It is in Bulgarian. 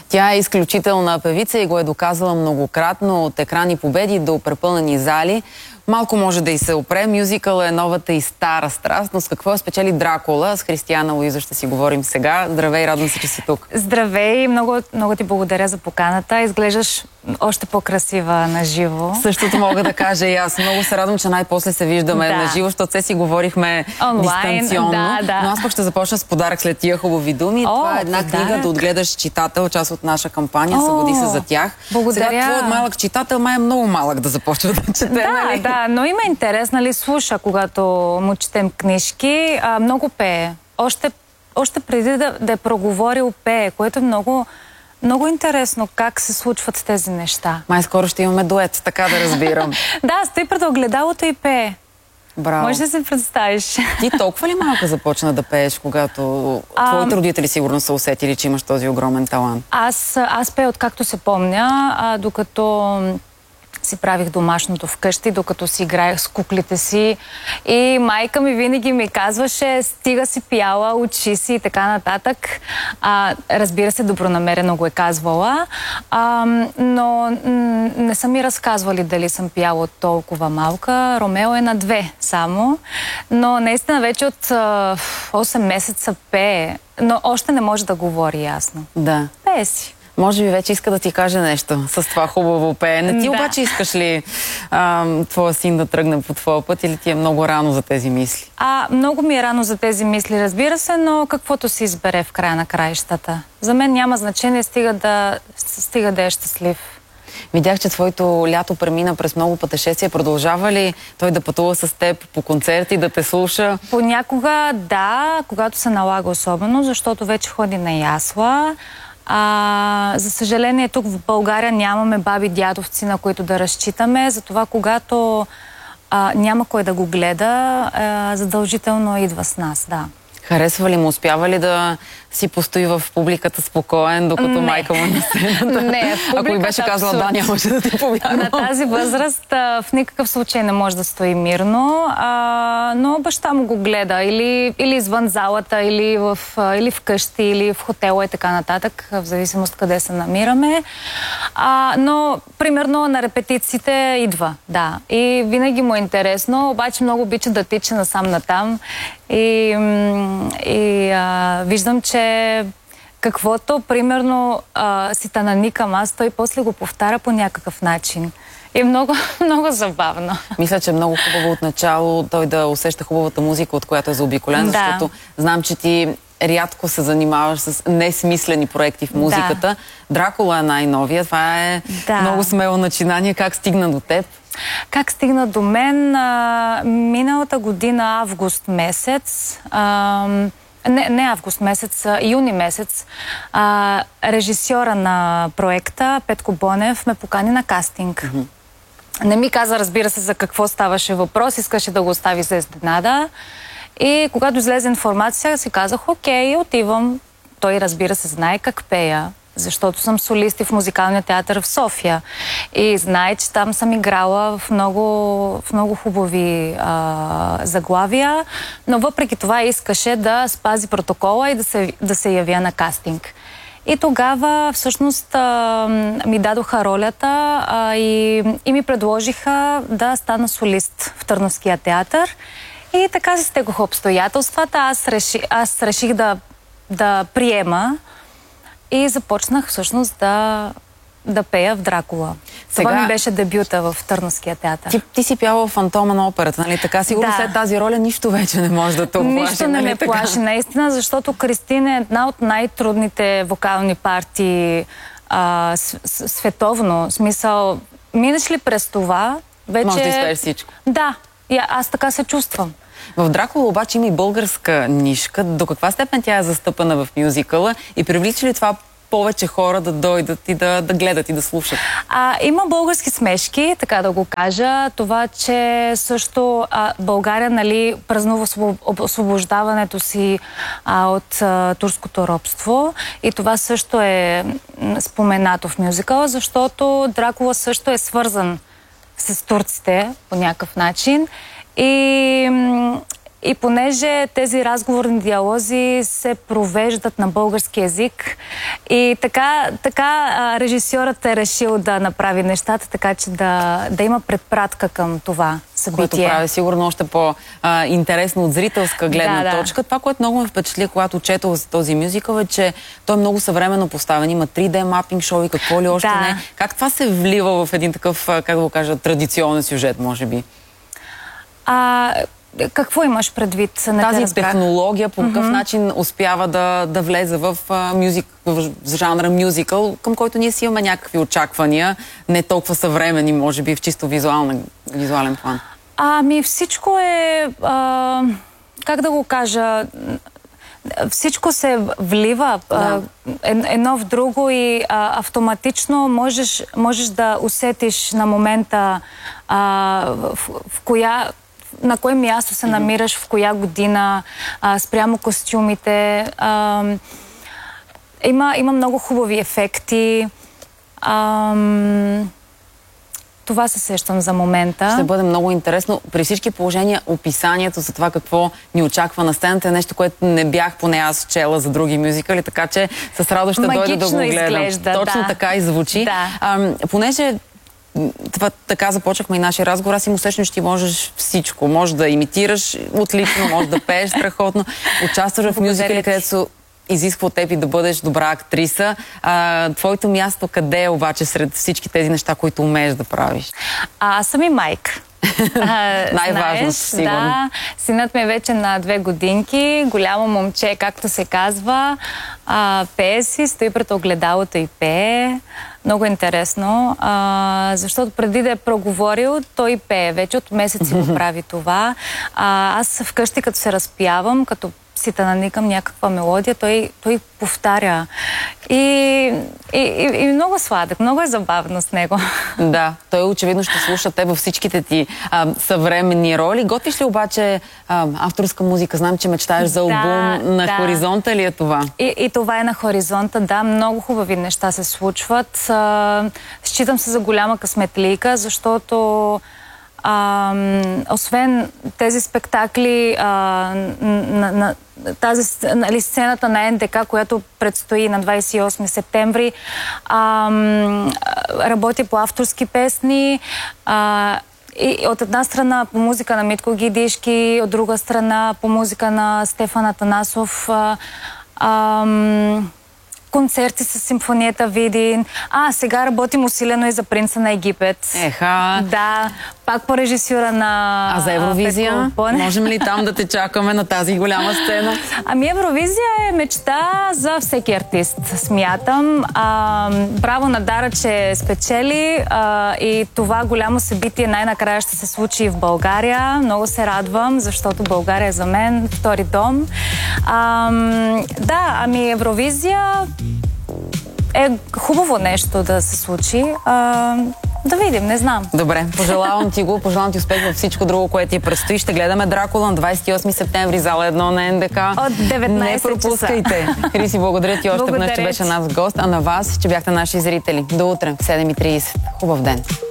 Тя е изключителна певица и го е доказала многократно от екрани победи до препълнени зали. Малко може да й се опре. Мюзикъл е новата и стара страст, но с какво спечели Дракула? С Християна Луиза ще си говорим сега. Здравей, радвам се, че си тук. Здравей, много ти благодаря за поканата. Изглеждаш още по-красива на живо. Същото мога да кажа и аз. Много се радвам, че най-после се виждаме на живо, защото се си говорихме дистанционно. Да. Но аз пък ще започна с подарък след тия хубави думи. Това е една книга да отгледаш читател, част от наша кампания. Събуди се за тях. Благодаря. Сега твоят малък читател май е много малък да започва да чете. Да, но има интерес, нали, слуша, когато му четем книжки. Много пее. Още преди да е проговорил, пее, което е много интересно как се случват тези неща. Май скоро ще имаме дует, така да разбирам. Да, стои пред огледалото и пее. Браво. Може да се представиш. Ти толкова ли малко започна да пееш, когато твоите родители сигурно са усетили, че имаш този огромен талант? Аз пея откакто се помня, докато си правих домашното вкъщи, докато си играех с куклите си. И майка ми винаги ми казваше: стига си пяла, учи си и така нататък. Разбира се, добронамерено го е казвала. Но не са ми разказвали дали съм пяла от толкова малка. Ромео е на 2 само. Но наистина вече от 8 месеца пее. Но още не може да говори ясно. Да. Пее си. Може би вече иска да ти каже нещо с това хубаво пеене. Ти обаче искаш ли твоя син да тръгне по твоя път или ти е много рано за тези мисли? Много ми е рано за тези мисли, разбира се, но каквото си избере в края на краищата. За мен няма значение, стига да е щастлив. Видях, че твоето лято премина през много пътешествия. Продължава ли той да пътува с теб по концерти, да те слуша? Понякога да, когато се налага особено, защото вече ходи на ясла. За съжаление, тук в България нямаме баби, дядовци, на които да разчитаме. Затова, когато няма кой да го гледа, задължително идва с нас, да. Харесва ли му? Успява ли да си постои в публиката спокоен, докато майка му на сцената? Не, в публиката. Ако й беше казала да, нямаше да ти повярвам. На тази възраст в никакъв случай не може да стои мирно, но баща му го гледа или извън залата, или вкъщи, или в хотела и така нататък, в зависимост къде се намираме. Но, примерно, на репетициите идва, да. И винаги му е интересно, обаче много обича да тича насам-натам. И виждам, че каквото, примерно, си та наникам аз, той после го повтаря по някакъв начин. И много, много забавно. Мисля, че е много хубаво отначало той да усеща хубавата музика, от която е заобиколен, защото знам, че ти рядко се занимаваш с несмислени проекти в музиката. Дракула е най-новия. Това е много смело начинание. Как стигна до теб? Как стигна до мен? Миналата година, август месец, не август месец, юни месец, режисьора на проекта Петко Бонев ме покани на кастинг. Не ми каза, разбира се, за какво ставаше въпрос, искаше да го остави за изненада. И когато излезе информация, си казах: окей, отивам. Той, разбира се, знае как пея, защото съм солист в музикалния театър в София. И знае, че там съм играла в много хубави заглавия, но въпреки това искаше да спази протокола и да се явя на кастинг. И тогава всъщност ми дадоха ролята и ми предложиха да стана солист в Търновския театър. И така се стекоха обстоятелствата. Аз реших да приема и започнах всъщност да пея в Дракула. Това ми беше дебюта в Търновския театър. Ти си пяла в Фантома на операта, нали така? Сигурно след тази роля нищо вече не може да те оплаши. Нищо не ме плаши, наистина, защото Кристин е една от най-трудните вокални партии световно. В смисъл, минеш ли през това, вече... Може да изпееш всичко. Да, и аз така се чувствам. В Дракула обаче има и българска нишка. До каква степен тя е застъпена в мюзикъла и привлича ли това повече хора да дойдат и да гледат и да слушат? Има български смешки, така да го кажа. Това, че също България, нали, празнува освобождаването си от турското робство. И това също е споменато в мюзикъла, защото Дракула също е свързан с турците по някакъв начин. И понеже тези разговорни диалози се провеждат на български език и така режисьорът е решил да направи нещата, така че да има предпратка към това събитие. Което прави сигурно още по-интересно от зрителска гледна точка. Това, което много ме впечатли, когато четох за този мюзикъл, е, че той е много съвременно поставен. Има 3D мапинг шоу и какво ли още не. Как това се влива в един такъв, как да го кажа, традиционен сюжет, може би? Какво имаш предвид? Тази технология по какъв начин успява да влезе в жанра мюзикъл, към който ние си имаме някакви очаквания, не толкова съвремени, може би, в чисто визуален план? Всичко е, как да го кажа, всичко се влива едно в друго и автоматично можеш да усетиш на момента на кое място се намираш, в коя година, спрямо костюмите. Има много хубави ефекти. Това се сещам за момента. Ще бъде много интересно. При всички положения описанието за това какво ни очаква на сцената е нещо, което не бях поне аз чела за други мюзикали, така че с радост ще дойда да го гледам. Изглежда, точно така и звучи. Понеже това така започнахме и нашия разговор, аз им усещам, че ти можеш всичко. Може да имитираш отлично, може да пееш страхотно, участваш в мюзикали, където изисква от теб и да бъдеш добра актриса. Твоето място къде е обаче сред всички тези неща, които умееш да правиш? Аз съм и майка. Най-важно, сигурно. Да, синът ми е вече на 2 годинки, голямо момче, както се казва, пее си, стои пред огледалото и пее. Много интересно, защото преди да е проговорил, той пее. Вече от месеци го прави това. Аз вкъщи, като се разпявам, като си наникам някаква мелодия, той повтаря. И много сладък, много е забавно с него. Да, той очевидно ще слуша те във всичките ти съвременни роли. Готвиш ли обаче авторска музика? Знам, че мечтаеш за албум. На хоризонта ли е това? И това е на хоризонта, да. Много хубави неща се случват. Считам се за голяма късметлийка, защото освен тези спектакли, сцената на НДК, която предстои на 28 септември, работя по авторски песни, и от една страна по музика на Митко Гидишки, от друга страна по музика на Стефан Атанасов, концерти с симфонията Видин. Сега работим усилено и за Принца на Египет. Да, пак по режисюра на... А за Евровизия? Можем ли там да те чакаме на тази голяма сцена? Евровизия е мечта за всеки артист, смятам. Браво на Дара, че спечели и това голямо събитие най-накрая ще се случи и в България. Много се радвам, защото България е за мен втори дом. Евровизия е хубаво нещо да се случи. Да видим, не знам. Добре, пожелавам ти успех във всичко друго, което ти предстои. Ще гледаме Дракула на 28 септември, зала 1 на НДК. От 19 Не пропускайте. Хриси, благодаря ти още веднъж, че беше нас гост, а на вас, че бяхте наши зрители. До утре в 7:30. Хубав ден!